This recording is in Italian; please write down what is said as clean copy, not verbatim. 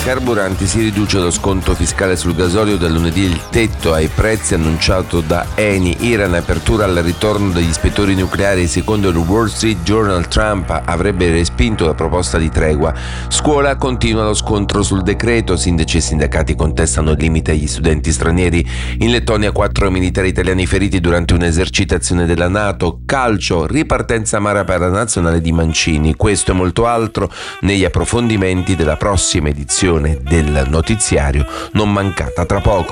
carburanti si riduce lo sconto fiscale sul gasolio. Da lunedì il tetto ai prezzi annunciato da Eni. Iran, apertura al ritorno degli ispettori nucleari. Secondo il Wall Street Journal, Trump avrebbe respinto la proposta di tregua. Scuola, continua lo scontro sul decreto. Sindaci e sindacati contestano il limite agli studenti stranieri. In Lettonia 4 militari italiani feriti durante un'esercitazione della NATO. Calcio, ripartenza amara per la nazionale di Mancini. Questo e molto altro negli approfondimenti della prossima edizione del notiziario. Non mancata tra poco.